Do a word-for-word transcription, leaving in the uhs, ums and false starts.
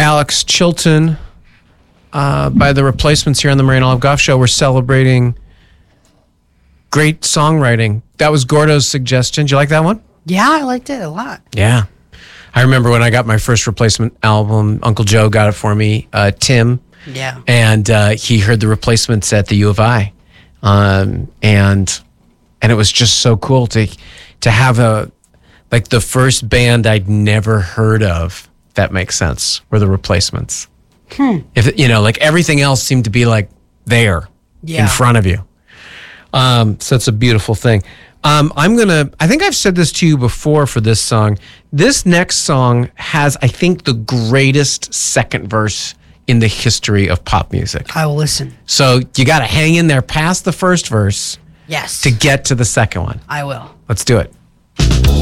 Alex Chilton uh, by The Replacements here on the Murray and Olive Goff Show. We're celebrating great songwriting. That was Gordo's suggestion. Did you like that one? Yeah, I liked it a lot. Yeah. I remember when I got my first Replacement album, Uncle Joe got it for me, uh, Tim. Yeah. And uh, he heard The Replacements at the U of I. Um, and and it was just so cool to to have a, like the first band I'd never heard of, if that makes sense, were The Replacements. Hmm. If you know, like everything else seemed to be like there Yeah. in front of you. Um, so it's a beautiful thing. Um, I'm going to, I think I've said this to you before for this song. This next song has, I think, the greatest second verse in the history of pop music. I will listen. So you got to hang in there past the first verse Yes. to get to the second one. I will. Let's do it.